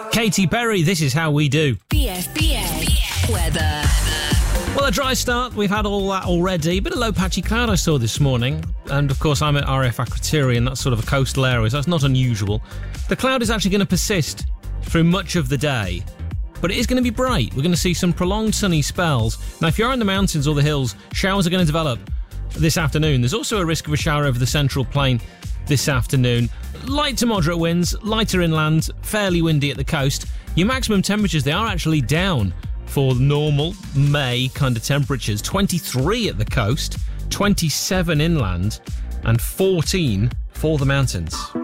Katy Perry, This Is How We Do. BFBS weather. Well, a dry start. We've had all that already. A bit of low patchy cloud I saw this morning. And, of course, I'm at RAF Akrotiri, and that's sort of a coastal area, so that's not unusual. The cloud is actually going to persist through much of the day. But it is going to be bright. We're going to see some prolonged sunny spells. Now, if you're in the mountains or the hills, showers are going to develop this afternoon. There's also a risk of a shower over the central plain this afternoon. Light to moderate winds, lighter inland, fairly windy at the coast. Your maximum temperatures, they are actually down for normal May kind of temperatures. 23 at the coast, 27 inland, and 14 for the mountains.